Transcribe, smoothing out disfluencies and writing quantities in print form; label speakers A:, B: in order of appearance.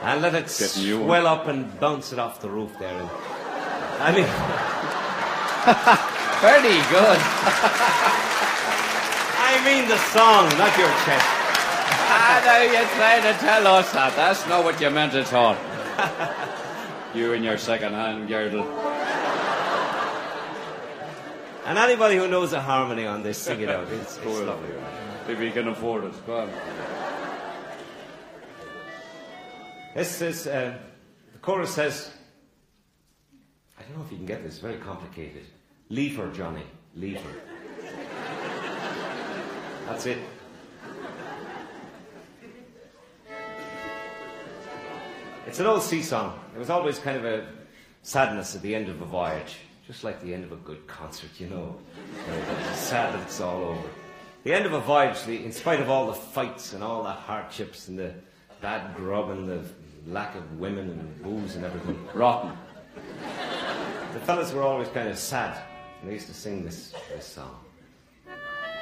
A: And let it swell up and bounce it off the roof there. And, I mean...
B: Very good.
A: I mean the song, not your chest.
B: Now you're trying to tell us that. That's not what you meant at all. You and your second-hand girdle.
A: And anybody who knows a harmony on this, sing it out. It's lovely.
B: If we can afford it. Go on.
A: This is, the chorus says, I don't know if you can get this, it's very complicated. Leave her, Johnny, leave her. That's it. It's an old sea song. It was always kind of a sadness at the end of a voyage. Just like the end of a good concert, you know. It's sad that it's all over. The end of a voyage, in spite of all the fights and all the hardships and the bad grub and the lack of women and booze and everything.
B: Rotten.
A: The fellas were always kind of sad. And they used to sing this song.